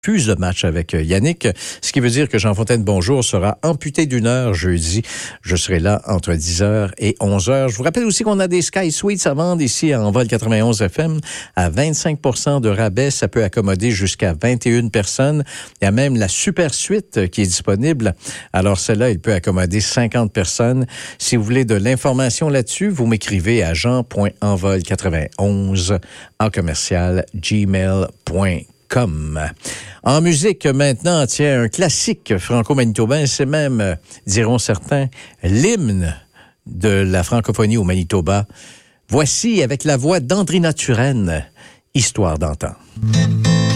fuse le match avec Yannick, ce qui veut dire que Jean Fontaine Bonjour sera amputé d'une heure jeudi. Je serai là entre 10h et 11h. Je vous rappelle aussi qu'on a des Sky Suites à vendre ici à Envol 91 FM à 25% de rabais. Ça peut accommoder jusqu'à 21 personnes. Il y a même la Super Suite qui est disponible. Alors celle-là, il peut accommoder 50 personnes. Si vous voulez de l'information là-dessus, vous m'écrivez à jean.envol91@gmail.com. En musique maintenant, tiens, un classique franco-manitobain, c'est même, diront certains, l'hymne de la francophonie au Manitoba. Voici avec la voix d'Andrina Turenne, Histoire d'antan.